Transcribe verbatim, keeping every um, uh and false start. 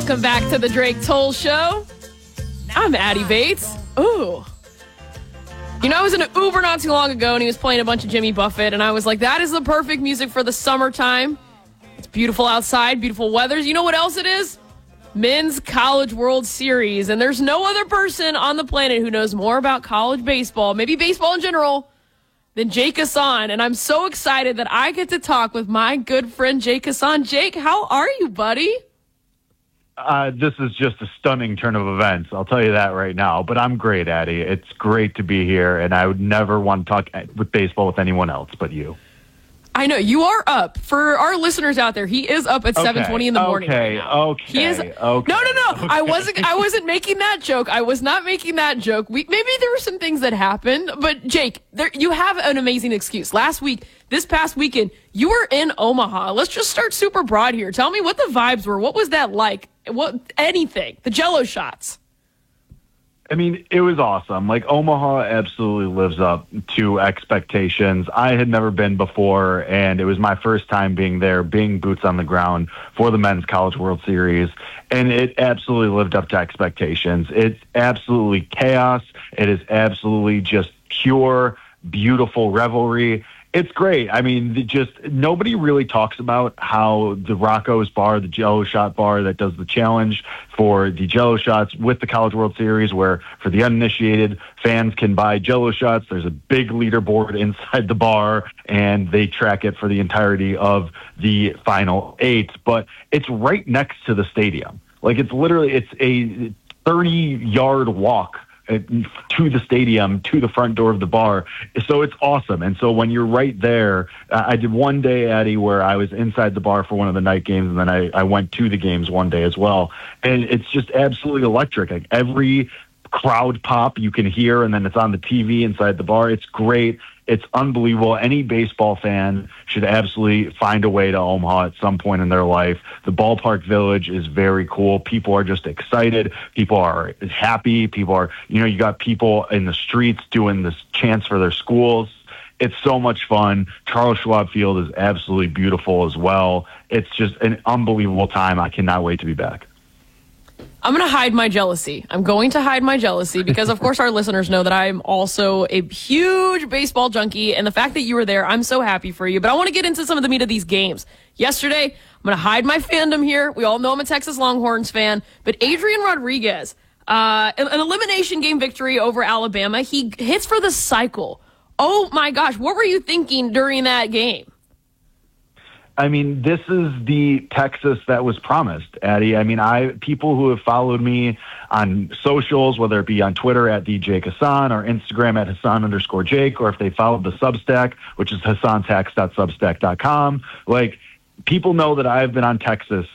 Welcome back to the Drake Toll Show. I'm Addie Bates. Ooh. You know, I was in an Uber not too long ago, and he was playing a bunch of Jimmy Buffett, and I was like, that is the perfect music for the summertime. It's beautiful outside, beautiful weather. You know what else it is? Men's College World Series, and there's no other person on the planet who knows more about college baseball, maybe baseball in general, than Jake Hassan, and I'm so excited that I get to talk with my good friend Jake Hassan. Jake, how are you, buddy? Uh, this is just a stunning turn of events. I'll tell you that right now. But I'm great, Addie. It's great to be here, and I would never want to talk with baseball with anyone else but you. I know you are up. For our listeners out there, he is up at okay, seven twenty in the morning. Okay, right now. okay, he is. okay. No, no, no. Okay. I wasn't. I wasn't making that joke. I was not making that joke. We maybe there were some things that happened, but Jake, there you have an amazing excuse. Last week, this past weekend, you were in Omaha. Let's just start super broad here. Tell me what the vibes were. What was that like? What anything? The Jello shots. I mean, it was awesome. Like, Omaha absolutely lives up to expectations. I had never been before, and it was my first time being there, being boots on the ground for the Men's College World Series, and it absolutely lived up to expectations. It's absolutely chaos. It is absolutely just pure, beautiful revelry. It's great. I mean, the- just nobody really talks about how the Rocco's bar, the Jello shot bar that does the challenge for the Jello shots with the College World Series, where for the uninitiated, fans can buy Jello shots. There's a big leaderboard inside the bar, and they track it for the entirety of the final eight. But it's right next to the stadium. Like, it's literally, it's a thirty-yard walk to the stadium, to the front door of the bar. So it's awesome. And so when you're right there, uh, I did one day, Addie, where I was inside the bar for one of the night games, and then I, I went to the games one day as well. And it's just absolutely electric. Like, every crowd pop you can hear, and then it's on the T V inside the bar. It's great. It's unbelievable. Any baseball fan should absolutely find a way to Omaha at some point in their life. The ballpark village is very cool. People are just excited. People are happy. People are, you know, you got people in the streets doing this chants for their schools. It's so much fun. Charles Schwab Field is absolutely beautiful as well. It's just an unbelievable time. I cannot wait to be back. I'm going to hide my jealousy. I'm going to hide my jealousy because, of course, our listeners know that I'm also a huge baseball junkie. And the fact that you were there, I'm so happy for you. But I want to get into some of the meat of these games. Yesterday, I'm going to hide my fandom here. We all know I'm a Texas Longhorns fan. But Adrian Rodriguez, uh, an elimination game victory over Alabama. He hits for the cycle. Oh, my gosh. What were you thinking during that game? I mean, this is the Texas that was promised, Addie. I mean, I people who have followed me on socials, whether it be on Twitter at the Jake Hassan or Instagram at Hassan underscore Jake, or if they followed the Substack, which is hassantax dot substack dot com, like, people know that I've been on Texas